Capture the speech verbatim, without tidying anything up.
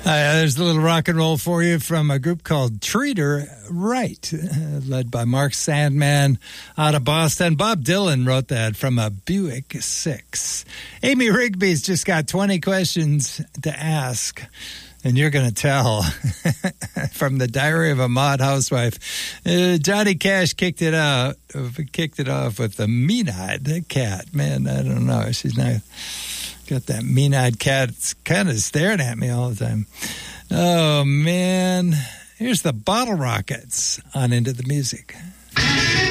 Uh, there's a little rock and roll for you from a group called Treater Right, uh, led by Mark Sandman out of Boston. Bob Dylan wrote that from a Buick six. Amy Rigby's just got twenty questions to ask, and you're going to tell. From the Diary of a Mod Housewife. Uh, Johnny Cash kicked it out, kicked it off with the mean-eyed cat. Man, I don't know. She's not... Got that mean-eyed cat. It's kind of staring at me all the time. Oh, man. Here's the Bottle Rockets on Into the Music.